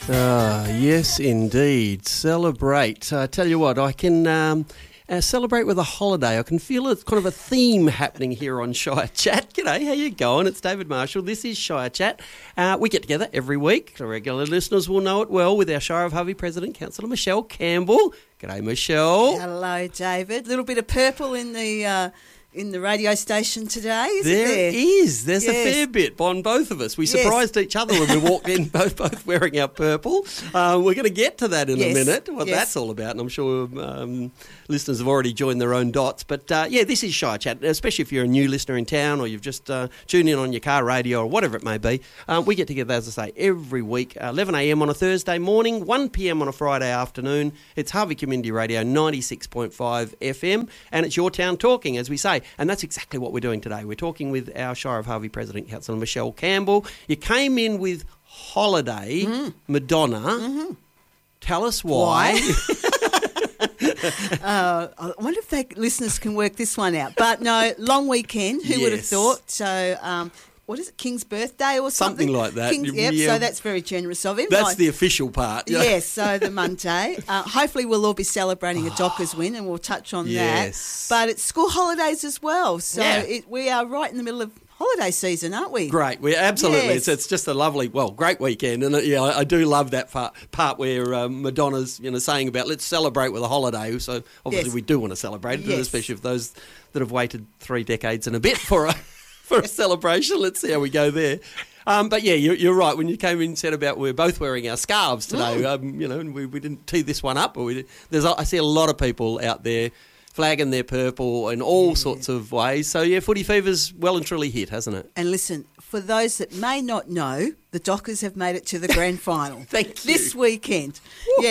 Yes, indeed. Celebrate. I tell you what, I can celebrate with a holiday. I can feel it's kind of a theme happening here on Shire Chat. G'day, how you going? It's David Marshall. This is Shire Chat. We get together every week. The regular listeners will know it well with our Shire of Harvey President, Councillor Michelle Campbell. G'day, Michelle. Hello, David. A little bit of purple in the radio station today, isn't there? There is. There's a fair bit on both of us. We surprised each other when we walked in, both wearing our purple. We're going to get to that in a minute, what that's all about, and I'm sure listeners have already joined their own dots. But, this is Shire Chat, especially if you're a new listener in town or you've just tuned in on your car radio or whatever it may be. We get together, as I say, every week, 11 a.m. on a Thursday morning, 1 p.m. on a Friday afternoon. It's Harvey Community Radio 96.5 FM, and it's Your Town Talking, as we say. And that's exactly what we're doing today. We're talking with our Shire of Harvey President, Councillor Michelle Campbell. You came in with Holiday, Madonna. Mm-hmm. Tell us why. I wonder if the listeners can work this one out. But no, long weekend, who would have thought? So, what is it, King's birthday or something? Something like that. So that's very generous of him. That's the official part. Yes, so the Monday. Hopefully we'll all be celebrating a Dockers win, and we'll touch on that. But it's school holidays as well, so we are right in the middle of holiday season, aren't we? Great, we absolutely. Yes. It's just a lovely, great weekend, and I do love that part where Madonna's saying about let's celebrate with a holiday. So obviously we do want to celebrate it, especially for those that have waited 3 decades and a bit for a celebration. Let's see how we go there. But you're right. When you came in and said about we're both wearing our scarves today, and we didn't tee this one up. I see a lot of people out there flagging their purple in all sorts of ways. So, footy fever's well and truly hit, hasn't it? And listen, for those that may not know, the Dockers have made it to the grand final. Thank you. This weekend. Woo.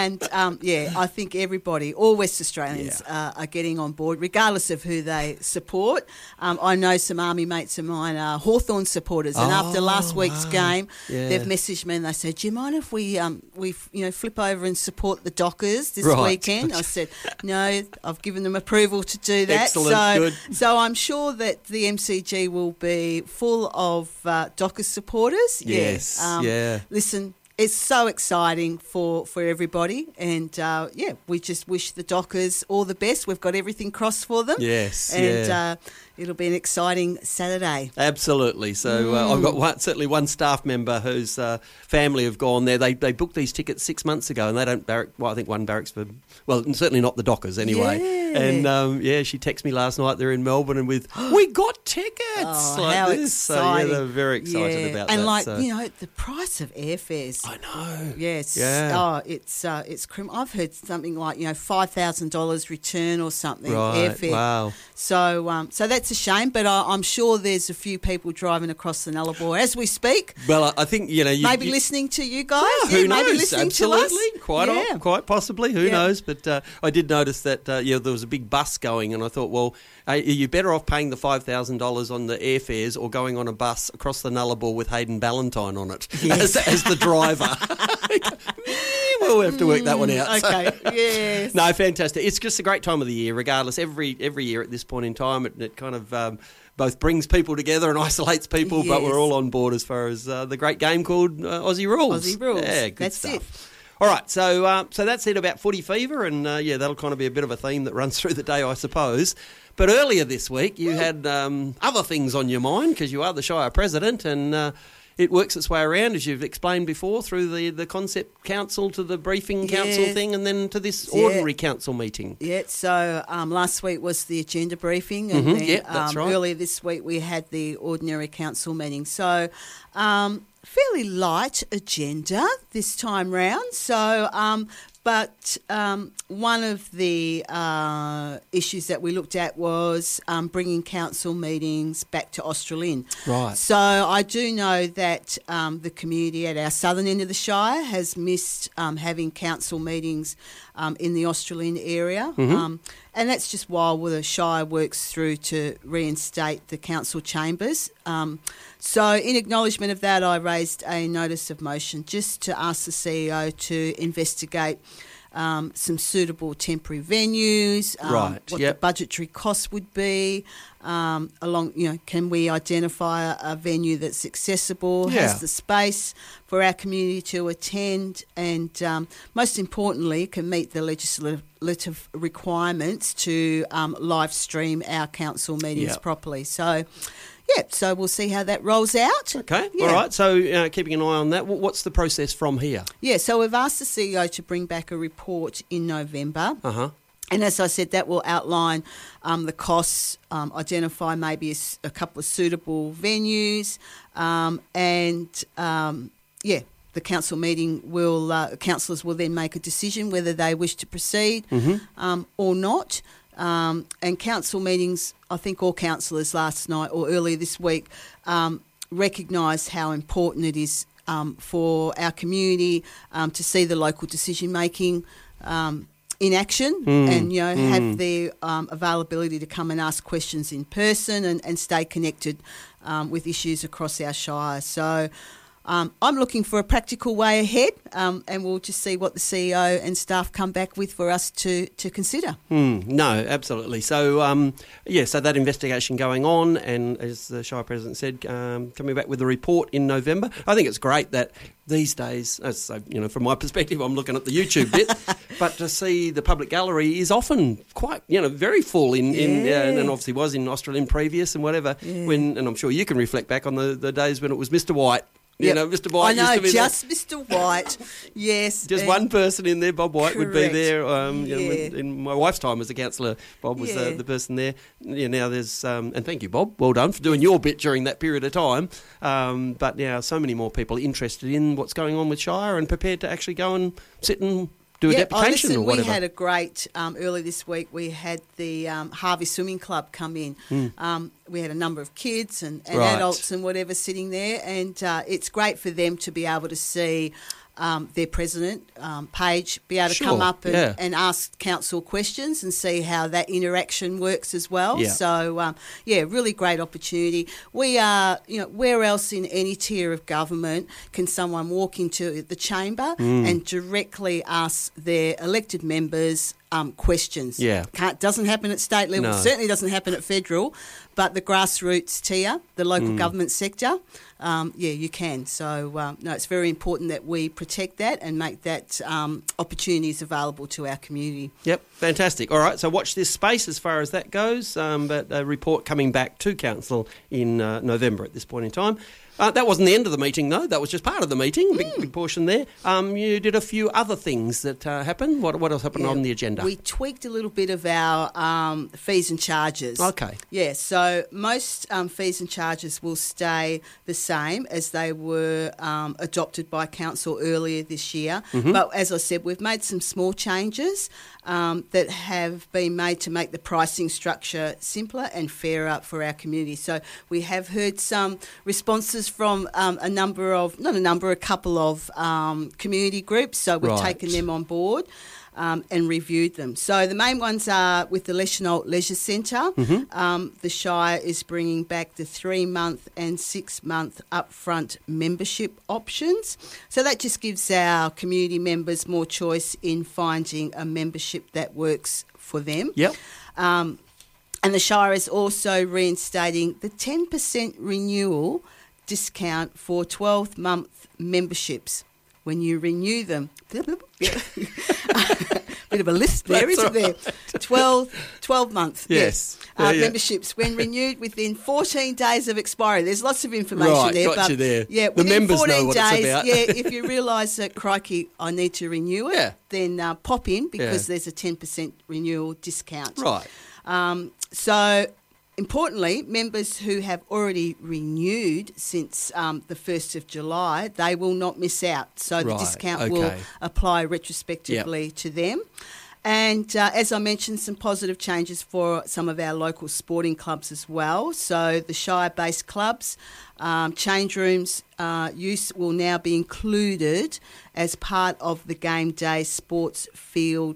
I think everybody, all West Australians are getting on board, regardless of who they support. I know some Army mates of mine are Hawthorn supporters, and after last week's game, they've messaged me and they said, do you mind if we flip over and support the Dockers this weekend? I said, no, I've given them approval to do that. Excellent, good. So I'm sure that the MCG will be full of Dockers supporters. Yes. Listen, it's so exciting for everybody, and we just wish the Dockers all the best. We've got everything crossed for them. Yes, and it'll be an exciting Saturday. Absolutely. So I've got certainly one staff member whose family have gone there. They booked these tickets 6 months ago, and they don't barrack. Well, I think one barracks for. Well, certainly not the Dockers anyway. Yeah. And she texted me last night. They're in Melbourne, and with we got tickets. How this. exciting! So they're very excited about and that. And the price of airfares. I know. Yes. Yeah. It's criminal. I've heard something like $5,000 return or something. Right. Airfare. Wow. So that's a shame, but I'm sure there's a few people driving across the Nullarbor as we speak. Well, I think maybe listening to you guys. Who knows? Maybe listening Absolutely. to us. Quite possibly. Who knows? But I did notice that there was a big bus going, and I thought, well, are you better off paying the $5,000 on the airfares or going on a bus across the Nullarbor with Hayden Ballantyne on it as the driver? We'll have to work that one out. Okay, yes. No, fantastic. It's just a great time of the year, regardless. Every year at this point in time, it kind of both brings people together and isolates people, but we're all on board as far as the great game called Aussie Rules. Aussie Rules. Yeah, good That's stuff. it. All right, so that's it about footy fever, and that'll kind of be a bit of a theme that runs through the day, I suppose. But earlier this week, you had other things on your mind because you are the Shire President, and it works its way around, as you've explained before, through the concept council to the briefing council thing, and then to this ordinary council meeting. Yeah, so last week was the agenda briefing, and then that's right. Earlier this week we had the ordinary council meeting. So fairly light agenda this time round. So but one of the issues that we looked at was bringing council meetings back to Australind. Right. So I do know that the community at our southern end of the Shire has missed having council meetings in the Australind area. And that's just while the Shire works through to reinstate the council chambers. So in acknowledgement of that, I raised a notice of motion just to ask the CEO to investigate some suitable temporary venues, what the budgetary costs would be, can we identify a venue that's accessible, has the space for our community to attend, and most importantly, can meet the legislative requirements to live stream our council meetings properly. So, so we'll see how that rolls out. Okay, all right. So keeping an eye on that, what's the process from here? Yeah, so we've asked the CEO to bring back a report in November. Uh-huh. And as I said, that will outline the costs, identify maybe a couple of suitable venues, the council meeting councillors will then make a decision whether they wish to proceed or not. And council meetings, I think all councillors last night or earlier this week recognised how important it is for our community to see the local decision making in action and have the availability to come and ask questions in person and stay connected with issues across our shire. So I'm looking for a practical way ahead, and we'll just see what the CEO and staff come back with for us to consider. No, absolutely. So, so that investigation going on, and as the Shire President said, coming back with a report in November. I think it's great that these days, from my perspective, I'm looking at the YouTube bit, but to see the public gallery is often quite, very full and obviously was in Australian previous and whatever, and I'm sure you can reflect back on the days when it was Mr. White. Mr. White. I know, used to be just there. Mr. White. Yes, just one person in there. Bob White would be there. In my wife's time as a councillor, Bob was the person there. Now there's and thank you, Bob. Well done for doing your bit during that period of time. But now so many more people interested in what's going on with Shire and prepared to actually go and sit and do a deputation or whatever. We had a great, early this week, we had the Harvey Swimming Club come in. We had a number of kids and adults and whatever sitting there, and it's great for them to be able to see their president, Paige, be able to come up and ask council questions and see how that interaction works as well. Yeah. So, really great opportunity. We are, where else in any tier of government can someone walk into the chamber and directly ask their elected members questions? Yeah. Doesn't happen at state level, certainly doesn't happen at federal, but the grassroots tier, the local government sector, you can. So, it's very important that we protect that and make that opportunities available to our community. Yep, fantastic. All right, so watch this space as far as that goes, but a report coming back to Council in November at this point in time. That wasn't the end of the meeting, though. That was just part of the meeting, big portion there. You did a few other things that happened. What else happened on the agenda? We tweaked a little bit of our fees and charges. Okay. Yeah, so most fees and charges will stay the same as they were adopted by Council earlier this year. But as I said, we've made some small changes that have been made to make the pricing structure simpler and fairer for our community. So we have heard some responses from a couple of community groups. So we've taken them on board and reviewed them. So the main ones are with the Leschenault Leisure Centre. The Shire is bringing back the 3-month and 6-month upfront membership options. So that just gives our community members more choice in finding a membership that works for them. Yep. And the Shire is also reinstating the 10% renewal discount for 12-month memberships. When you renew them, bit of a list there, isn't there? 12 months. Yes. Memberships when renewed within 14 days of expiry. There's lots of information there. Got you there. Yeah, the members 14 know what days, it's about. If you realise that, crikey, I need to renew it, then pop in because there's a 10% renewal discount. Right. So, importantly, members who have already renewed since the 1st of July, they will not miss out. So the discount will apply retrospectively to them. And as I mentioned, some positive changes for some of our local sporting clubs as well. So the Shire-based clubs, change rooms use will now be included as part of the game day sports field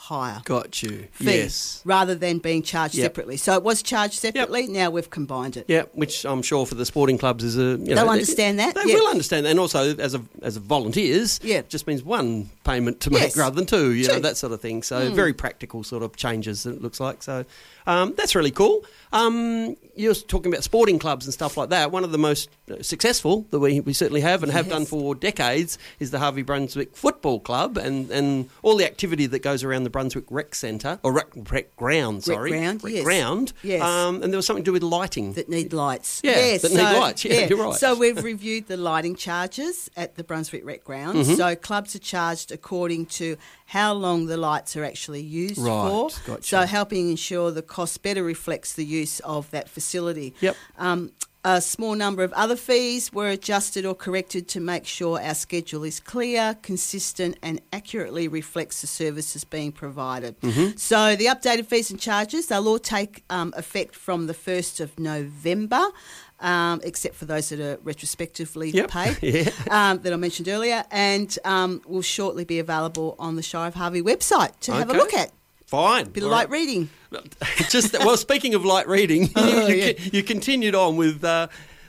hire. Got you. Fee, Yes. rather than being charged separately. So it was charged separately. Yep. Now we've combined it. Yeah, which I'm sure for the sporting clubs is a... They'll understand that. They will understand that. And also, as a volunteers, it just means one payment to make rather than two, you know, that sort of thing. So very practical sort of changes, it looks like. So that's really cool. You're talking about sporting clubs and stuff like that. One of the most successful that we certainly have and have done for decades is the Harvey Brunswick Football Club and all the activity that goes around the Brunswick Rec Centre, or Rec Ground, sorry. Rec Rec Ground. Yes. And there was something to do with lighting. That need lights. Yeah, that need lights. Yeah, you're right. So we've reviewed the lighting charges at the Brunswick Rec Ground. Mm-hmm. So clubs are charged according to how long the lights are actually used for. Gotcha. So helping ensure the cost better reflects the use of that facility. Yep. A small number of other fees were adjusted or corrected to make sure our schedule is clear, consistent and accurately reflects the services being provided. Mm-hmm. So the updated fees and charges, they'll all take effect from the 1st of November. Except for those that are retrospectively paid that I mentioned earlier, and will shortly be available on the Shire of Harvey website to have a look at. Fine. Bit of light reading. Speaking of light reading, you continued on with the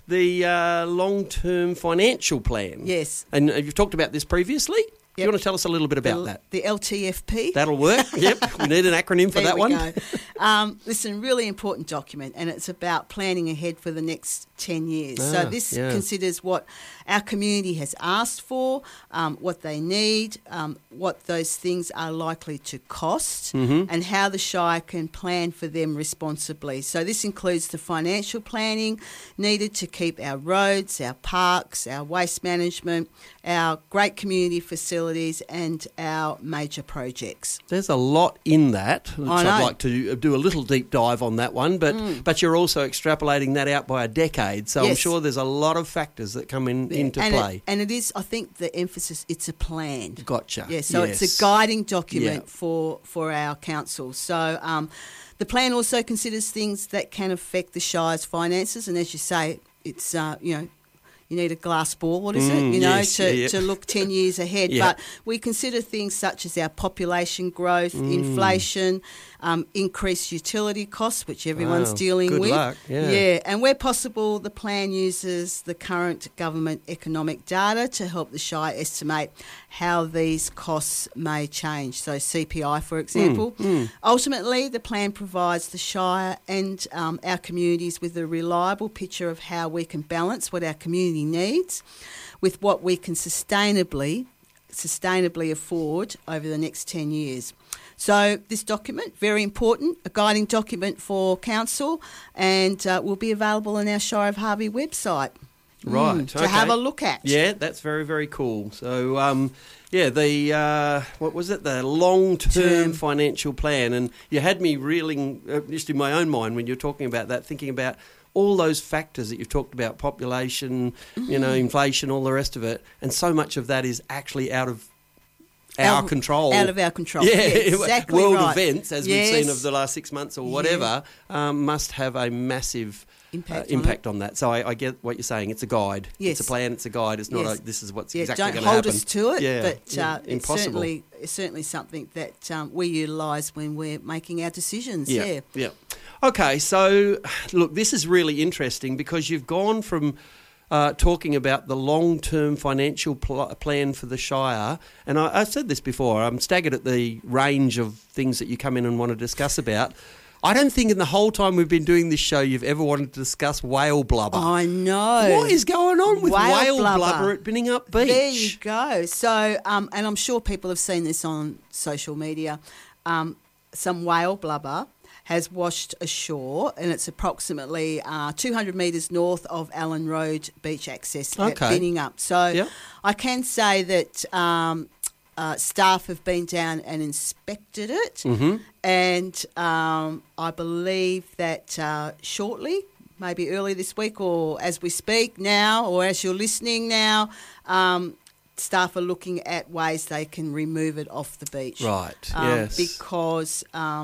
long-term financial plan. Yes. And you've talked about this previously. Do you want to tell us a little bit about that? The LTFP. That'll work. Yep. We need an acronym for that one. Go. Listen, really important document, and it's about planning ahead for the next 10 years. So this considers what our community has asked for, what they need, what those things are likely to cost, and how the Shire can plan for them responsibly. So this includes the financial planning needed to keep our roads, our parks, our waste management, our great community facilities and our major projects. There's a lot in that. I'd like to do a little deep dive on that one, but you're also extrapolating that out by a decade, so I'm sure there's a lot of factors that come into play. And it is, I think the emphasis, it's a plan. Gotcha. Yeah, so it's a guiding document for our council. So the plan also considers things that can affect the Shire's finances, and as you say, it's, you need a glass ball, what is it? To look 10 years ahead. But we consider things such as our population growth, inflation, increased utility costs, which everyone's dealing with. Good luck. Yeah. And where possible, the plan uses the current government economic data to help the Shire estimate how these costs may change. So CPI, for example. Ultimately, the plan provides the Shire and our communities with a reliable picture of how we can balance what our community needs with what we can sustainably afford over the next 10 years. So this document, very important, a guiding document for council, and will be available on our Shire of Harvey website. Right. To have a look at. Yeah, that's very, very cool. So, what was it? The long-term financial plan. And you had me reeling, just in my own mind when you were talking about that, thinking about all those factors that you've talked about, population, inflation, all the rest of it. And so much of that is actually out of our control. Out of our control. Yeah, exactly. World right. events, as we've seen of the last 6 months or whatever, must have a massive impact on that. So I get what you're saying. It's a guide. Yes. It's a plan. It's a guide. It's not this is what's exactly going to happen. Don't hold us to it, but it's certainly something that we utilise when we're making our decisions. Yeah. Okay, so look, this is really interesting because you've gone from talking about the long-term financial plan for the Shire, and I've said this before, I'm staggered at the range of things that you come in and want to discuss about. I don't think in the whole time we've been doing this show you've ever wanted to discuss whale blubber. I know. What is going on with whale blubber at Binningup Beach? There you go. So, and I'm sure people have seen this on social media, some whale blubber has washed ashore, and it's approximately 200 metres north of Allen Road beach access at Binningup. So I can say that staff have been down and inspected it, and I believe that shortly, maybe early this week or as we speak now or as you're listening now, staff are looking at ways they can remove it off the beach. Right, yes. Because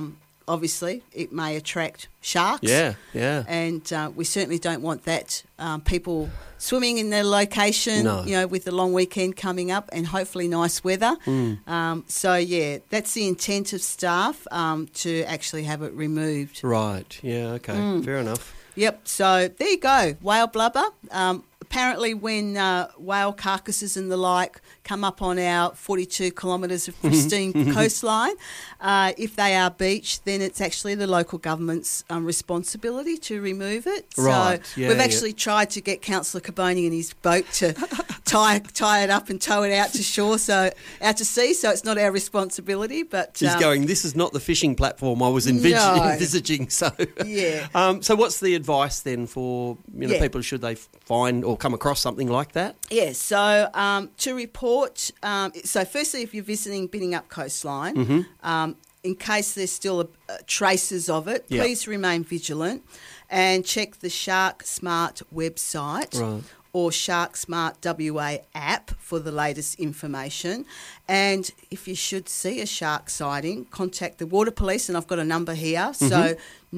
obviously it may attract sharks. Yeah, yeah. And we certainly don't want that. People swimming in their location, with the long weekend coming up and hopefully nice weather. That's the intent of staff to actually have it removed. Right, yeah, okay, fair enough. Yep, so there you go, whale blubber. Apparently when whale carcasses and the like come up on our 42 kilometres of pristine coastline, if they are beached, then it's actually the local government's responsibility to remove it. Right. So we've actually tried to get Councillor Carboni and his boat to tie it up and tow it out to shore, out to sea, so it's not our responsibility. But he's going, this is not the fishing platform I was envisaging. So, so what's the advice then for people, should they find or come across something like that? Yeah, so to report, so firstly, if you're visiting Binningup coastline, in case there's still traces of it, please remain vigilant and check the Shark Smart website or Shark Smart WA app for the latest information. And if you should see a shark sighting, contact the Water Police, and I've got a number here, so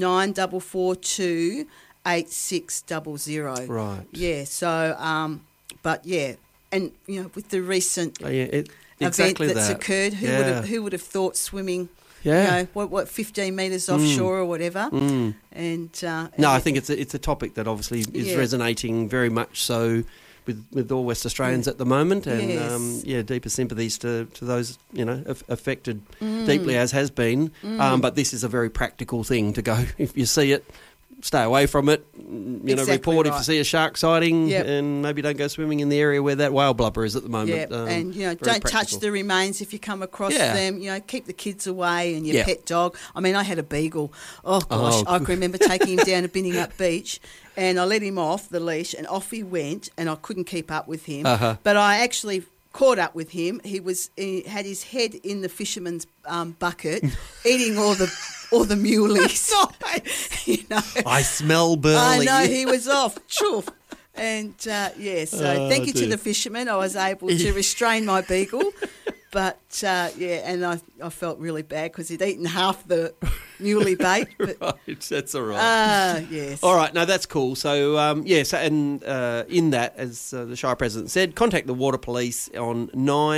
9442 8600. Right. Yeah, so, and, with the recent event that's occurred, who would have thought swimming, 15 metres offshore or whatever. And I think it's a topic that obviously is resonating very much so with all West Australians at the moment, and deeper sympathies to those affected deeply, as has been. But this is a very practical thing to go. If you see it, stay away from it. Report if you see a shark sighting, and maybe don't go swimming in the area where that whale blubber is at the moment. And don't touch the remains if you come across them. Keep the kids away and your pet dog. I mean, I had a beagle. Oh gosh, I can remember taking him down to Binningup Beach, and I let him off the leash, and off he went, and I couldn't keep up with him. But I actually caught up with him. He had his head in the fisherman's bucket, eating all the muleys. I smell burley. I know, he was off. Choof. And thank you to the fisherman. I was able to restrain my beagle. But and I felt really bad because he'd eaten half the muley bait. But, right, that's all right. Yes. All right, no, that's cool. So, in that, as the Shire President said, contact the Water Police on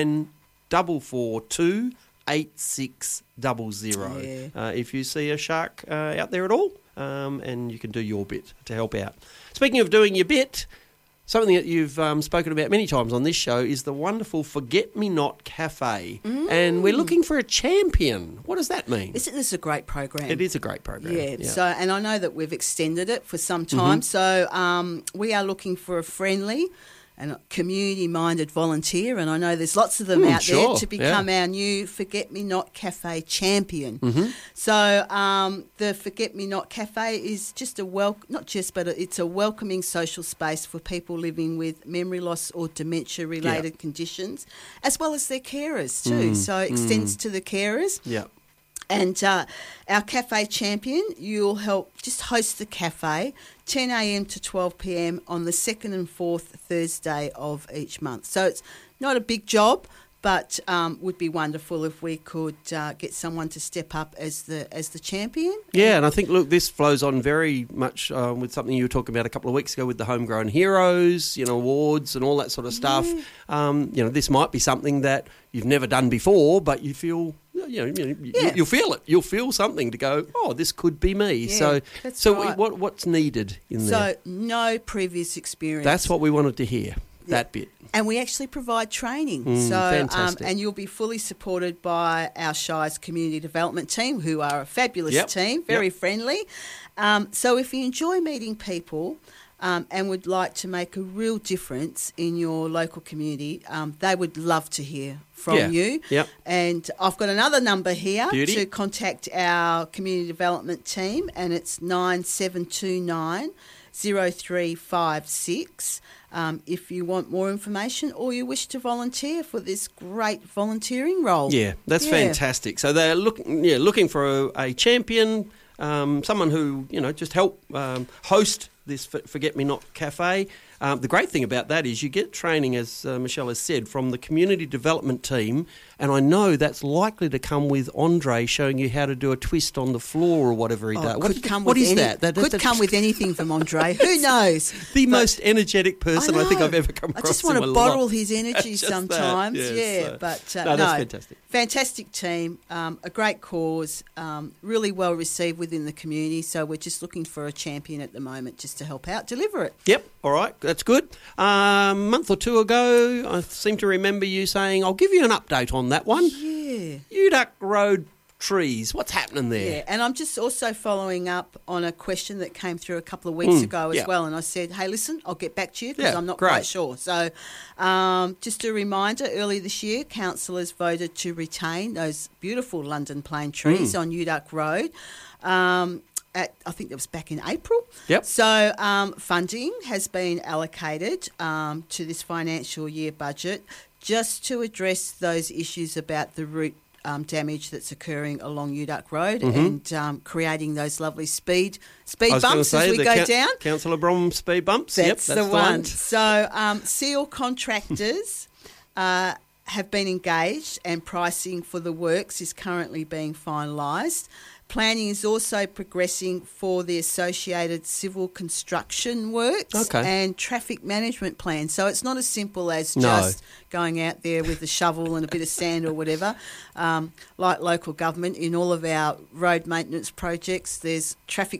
9442 8600 if you see a shark out there at all, and you can do your bit to help out. Speaking of doing your bit, something that you've spoken about many times on this show is the wonderful Forget Me Not Cafe, and we're looking for a champion. What does that mean? Isn't this a great program? It is a great program. Yeah. So, and I know that we've extended it for some time. So we are looking for a friendly and community-minded volunteer, and I know there's lots of them out there to become our new Forget Me Not Cafe champion. So the Forget Me Not Cafe is just it's a welcoming social space for people living with memory loss or dementia-related conditions, as well as their carers too. So it extends to the carers. Yeah. And our cafe champion, you'll help just host the cafe 10 a.m. to 12 p.m. on the second and fourth Thursday of each month. So it's not a big job, but would be wonderful if we could get someone to step up as the champion. Yeah, and I think, look, this flows on very much with something you were talking about a couple of weeks ago with the Homegrown Heroes, awards and all that sort of stuff. This might be something that you've never done before, but you feel... you'll feel it. You'll feel something to go, oh, this could be me. Yeah, so what's needed in there? So no previous experience. That's what we wanted to hear, that bit. And we actually provide training. Fantastic. And you'll be fully supported by our Shire's community development team, who are a fabulous team, very friendly. So if you enjoy meeting people... and would like to make a real difference in your local community, they would love to hear from you. Yep. And I've got another number here to contact our community development team, and it's 9729 0356 if you want more information or you wish to volunteer for this great volunteering role. Yeah, that's fantastic. So they're looking for a champion, someone who, just help host this Forget Me Not Cafe. the great thing about that is you get training, as Michelle has said, from the community development team, and I know that's likely to come with Andre showing you how to do a twist on the floor or whatever he does. What is that? Could come with anything from Andre. Who knows? The most energetic person I think I've ever come across. I just want to bottle his energy sometimes. That's fantastic. Fantastic team, a great cause, really well received within the community. So we're just looking for a champion at the moment just to help out, deliver it. Yep, all right, that's good. A month or two ago, I seem to remember you saying, I'll give you an update on that one. Yeah. Uduck Road trees, what's happening there? Yeah, and I'm just also following up on a question that came through a couple of weeks ago as well, and I said, hey, listen, I'll get back to you because I'm not quite sure. So just a reminder, early this year, councillors voted to retain those beautiful London plane trees on Uduck Road. I think that was back in April. Yep. So funding has been allocated to this financial year budget just to address those issues about the route damage that's occurring along Uduck Road and creating those lovely speed bumps as we go down. Councillor Brom speed bumps. That's the one. So seal contractors have been engaged and pricing for the works is currently being finalised. Planning is also progressing for the associated civil construction works and traffic management plans. So it's not as simple as just going out there with a shovel and a bit of sand or whatever. Like local government, in all of our road maintenance projects, there's traffic